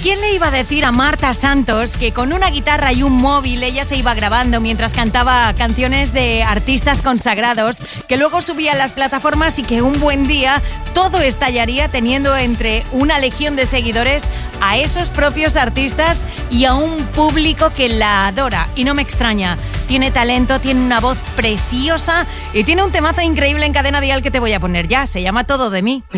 ¿quién le iba a decir a Marta Santos que con una guitarra y un móvil ella se iba grabando mientras cantaba canciones de artistas consagrados que luego subía a las plataformas y que un buen día todo estallaría teniendo entre una legión de seguidores a esos propios artistas y a un público que la adora? Y no me extraña, tiene talento, tiene una voz preciosa y tiene un temazo increíble en Cadena Dial que te voy a poner ya, se llama Todo de mí.